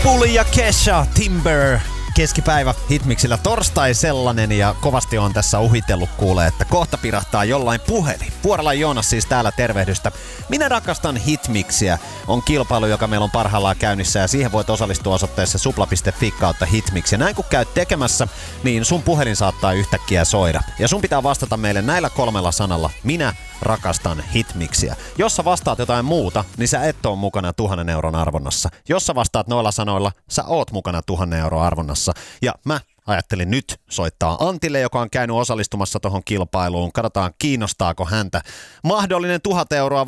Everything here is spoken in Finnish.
Pitbull ja Kesha, Timber. Keskipäivä Hitmixillä torstai sellainen ja kovasti on tässä uhitellut kuulee, että kohta pirahtaa jollain puhelin. Puoralan Joonas siis täällä tervehdystä. Minä rakastan Hitmixiä. On kilpailu, joka meillä on parhaillaan käynnissä ja siihen voit osallistua osoitteessa supla.fi/Hitmix. Ja näin kun käyt tekemässä, niin sun puhelin saattaa yhtäkkiä soida. Ja sun pitää vastata meille näillä 3 sanalla. Minä rakastan Hitmixiä. Jos sä vastaat jotain muuta, niin sä et oo mukana 1000 euron arvonnassa. Jos sä vastaat noilla sanoilla, sä oot mukana 1000 euron arvonnassa. Ja mä ajattelin nyt soittaa Antille, joka on käynyt osallistumassa tohon kilpailuun. Katsotaan, kiinnostaako häntä mahdollinen 1000 euroa